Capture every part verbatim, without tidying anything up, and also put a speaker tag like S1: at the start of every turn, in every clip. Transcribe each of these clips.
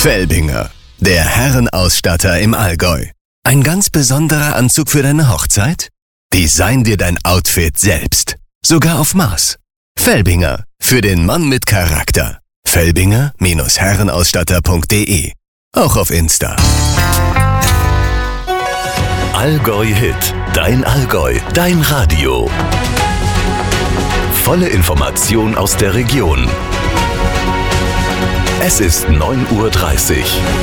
S1: Felbinger, der Herrenausstatter im Allgäu. Ein ganz besonderer Anzug für deine Hochzeit? Design dir dein Outfit selbst. Sogar auf Maß. Felbinger, für den Mann mit Charakter. Felbinger Herrenausstatter punkt de. Auch auf Insta.
S2: Allgäu Hit. Dein Allgäu. Dein Radio. Volle Information aus der Region. Es ist neun Uhr dreißig.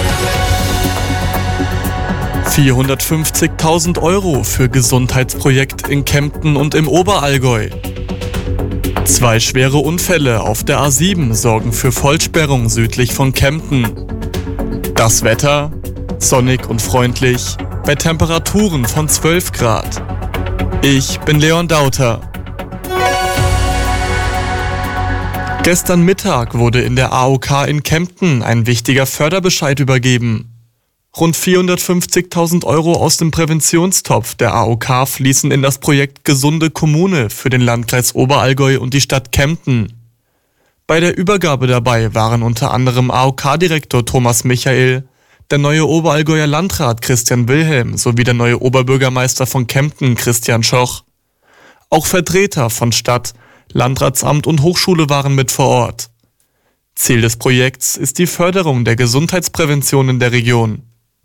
S3: vierhundertfünfzigtausend Euro für Gesundheitsprojekt in Kempten und im Oberallgäu. Zwei schwere Unfälle auf der A sieben sorgen für Vollsperrung südlich von Kempten. Das Wetter? Sonnig und freundlich, bei Temperaturen von zwölf Grad. Ich bin Leon Dauter. Gestern Mittag wurde in der A O K in Kempten ein wichtiger Förderbescheid übergeben. Rund vierhundertfünfzigtausend Euro aus dem Präventionstopf der A O K fließen in das Projekt Gesunde Kommune für den Landkreis Oberallgäu und die Stadt Kempten. Bei der Übergabe dabei waren unter anderem A O K-Direktor Thomas Michael, der neue Oberallgäuer Landrat Christian Wilhelm sowie der neue Oberbürgermeister von Kempten Christian Schoch. Auch Vertreter von Stadt, Landratsamt und Hochschule waren mit vor Ort. Ziel des Projekts ist die Förderung der Gesundheitsprävention in der Region.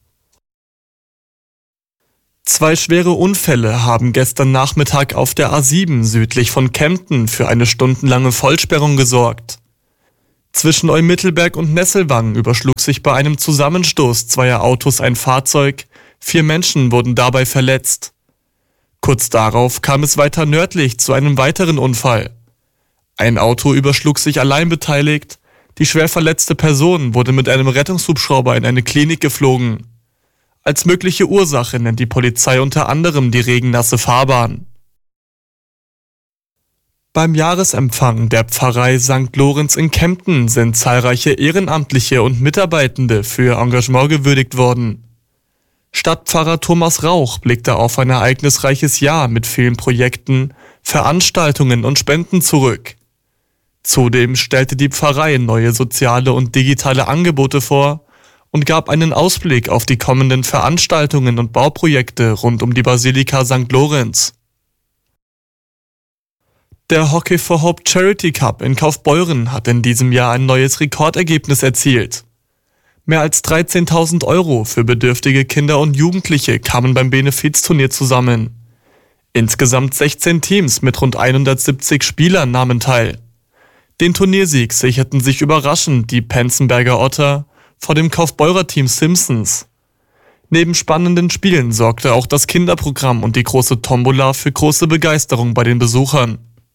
S3: Zwei schwere Unfälle haben gestern Nachmittag auf der A sieben südlich von Kempten für eine stundenlange Vollsperrung gesorgt. Zwischen Eumittelberg und Nesselwang überschlug sich bei einem Zusammenstoß zweier Autos ein Fahrzeug, vier Menschen wurden dabei verletzt. Kurz darauf kam es weiter nördlich zu einem weiteren Unfall. Ein Auto überschlug sich allein beteiligt, die schwer verletzte Person wurde mit einem Rettungshubschrauber in eine Klinik geflogen. Als mögliche Ursache nennt die Polizei unter anderem die regennasse Fahrbahn. Beim Jahresempfang der Pfarrei Sankt Lorenz in Kempten sind zahlreiche Ehrenamtliche und Mitarbeitende für ihr Engagement gewürdigt worden. Stadtpfarrer Thomas Rauch blickte auf ein ereignisreiches Jahr mit vielen Projekten, Veranstaltungen und Spenden zurück. Zudem stellte die Pfarrei neue soziale und digitale Angebote vor und gab einen Ausblick auf die kommenden Veranstaltungen und Bauprojekte rund um die Basilika Sankt Lorenz. Der Hockey for Hope Charity Cup in Kaufbeuren hat in diesem Jahr ein neues Rekordergebnis erzielt. Mehr als dreizehntausend Euro für bedürftige Kinder und Jugendliche kamen beim Benefizturnier zusammen. Insgesamt sechzehn Teams mit rund hundertsiebzig Spielern nahmen teil. Den Turniersieg sicherten sich überraschend die Penzenberger Otter vor dem Kaufbeurer Team Simpsons. Neben spannenden Spielen sorgte auch das Kinderprogramm und die große Tombola für große Begeisterung bei den Besuchern.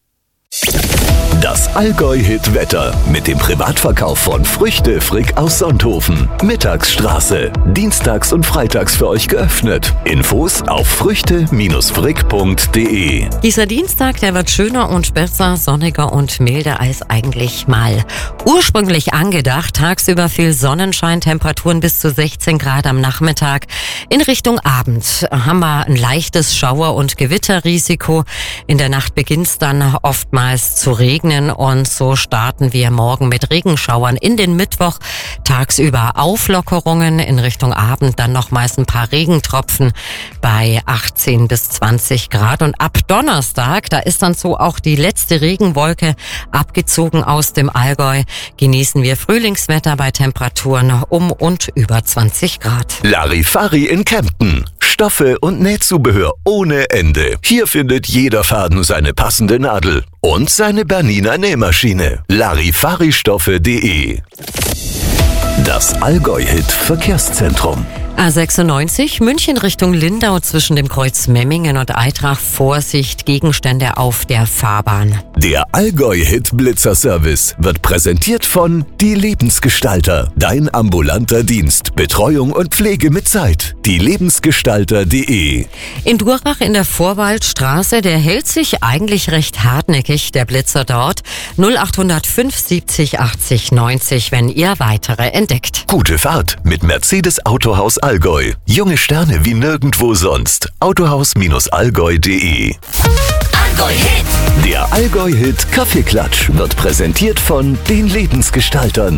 S2: Das Allgäu-Hit-Wetter mit dem Privatverkauf von Früchte Frick aus Sonthofen. Mittagsstraße. Dienstags und freitags für euch geöffnet. Infos auf früchte Frick punkt de.
S4: Dieser Dienstag, der wird schöner und besser, sonniger und milder als eigentlich mal ursprünglich angedacht. Tagsüber viel Sonnenschein, Temperaturen bis zu sechzehn Grad am Nachmittag. In Richtung Abend haben wir ein leichtes Schauer- und Gewitterrisiko. In der Nacht beginnt es dann oftmals zu regnen. Und so starten wir morgen mit Regenschauern in den Mittwoch. Tagsüber Auflockerungen, in Richtung Abend dann nochmals ein paar Regentropfen bei achtzehn bis zwanzig Grad. Und ab Donnerstag, da ist dann so auch die letzte Regenwolke abgezogen aus dem Allgäu, genießen wir Frühlingswetter bei Temperaturen um und über zwanzig Grad.
S2: Larifari in Kempten. Stoffe und Nähzubehör ohne Ende. Hier findet jeder Faden seine passende Nadel und seine Bernina Nähmaschine. Larifaristoffe punkt de. Das Allgäu-Hit Verkehrszentrum.
S4: A sechsundneunzig, München Richtung Lindau zwischen dem Kreuz Memmingen und Eitrach. Vorsicht, Gegenstände auf der Fahrbahn.
S2: Der Allgäu-Hit Blitzer-Service wird präsentiert von Die Lebensgestalter. Dein ambulanter Dienst. Betreuung und Pflege mit Zeit. Die Lebensgestalter punkt de.
S4: In Durach in der Vorwaldstraße, der hält sich eigentlich recht hartnäckig, der Blitzer dort. null acht null fünf siebzig achtzig neunzig, wenn ihr weitere entdeckt.
S2: Gute Fahrt mit Mercedes Autohaus Allgäu. Junge Sterne wie nirgendwo sonst. Autohaus Allgäu punkt de.
S5: Allgäu-Hit.
S2: Der Allgäu-Hit Kaffeeklatsch wird präsentiert von den Lebensgestaltern.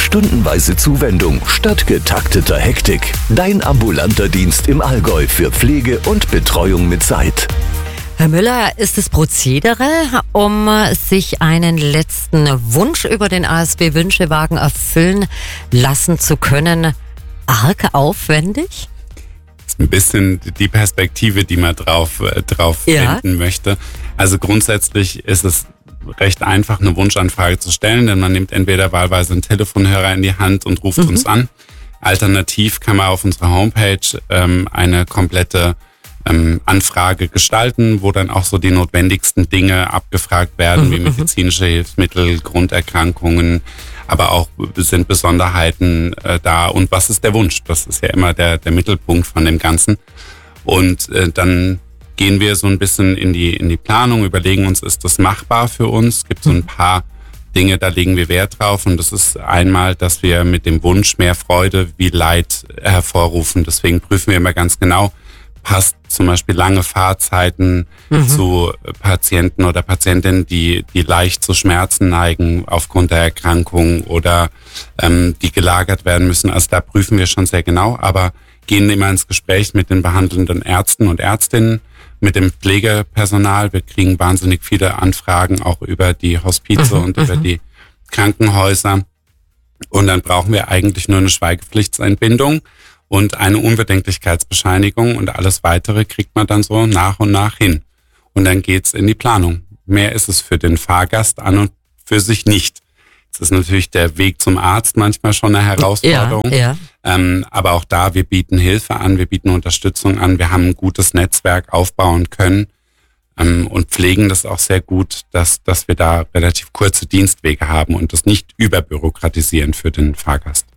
S2: stundenweise Zuwendung statt getakteter Hektik. Dein ambulanter Dienst im Allgäu für Pflege und Betreuung mit Zeit.
S4: Herr Müller, ist das Prozedere, um sich einen letzten Wunsch über den A S B-Wünschewagen erfüllen lassen zu können, arg aufwendig?
S6: Das ist ein bisschen die Perspektive, die man drauf, äh, drauf
S4: Ja.
S6: wenden möchte. Also grundsätzlich ist es recht einfach, eine Wunschanfrage zu stellen, denn man nimmt entweder wahlweise einen Telefonhörer in die Hand und ruft mhm. uns an. Alternativ kann man auf unserer Homepage ähm, eine komplette ähm, Anfrage gestalten, wo dann auch so die notwendigsten Dinge abgefragt werden, mhm. wie medizinische Hilfsmittel, Grunderkrankungen, aber auch sind Besonderheiten äh, da und was ist der Wunsch? Das ist ja immer der, der Mittelpunkt von dem Ganzen. Und äh, dann gehen wir so ein bisschen in die, in die Planung, überlegen uns, ist das machbar für uns? Es gibt so ein paar Dinge, da legen wir Wert drauf. Und das ist einmal, dass wir mit dem Wunsch mehr Freude wie Leid hervorrufen. Deswegen prüfen wir immer ganz genau, passt zum Beispiel lange Fahrzeiten mhm. zu Patienten oder Patientinnen, die, die leicht zu Schmerzen neigen aufgrund der Erkrankung oder ähm, die gelagert werden müssen. Also da prüfen wir schon sehr genau, aber gehen immer ins Gespräch mit den behandelnden Ärzten und Ärztinnen, mit dem Pflegepersonal. Wir kriegen wahnsinnig viele Anfragen auch über die Hospize mhm, und über die Krankenhäuser. Und dann brauchen wir eigentlich nur eine Schweigepflichtseinbindung und eine Unbedenklichkeitsbescheinigung und alles Weitere kriegt man dann so nach und nach hin. Und dann geht's in die Planung. Mehr ist es für den Fahrgast an und für sich nicht. Es ist natürlich der Weg zum Arzt manchmal schon eine Herausforderung.
S4: Ja, ja.
S6: Ähm, aber auch da, wir bieten Hilfe an, wir bieten Unterstützung an, wir haben ein gutes Netzwerk aufbauen können ähm, und pflegen das auch sehr gut, dass, dass wir da relativ kurze Dienstwege haben und das nicht überbürokratisieren für den Fahrgast.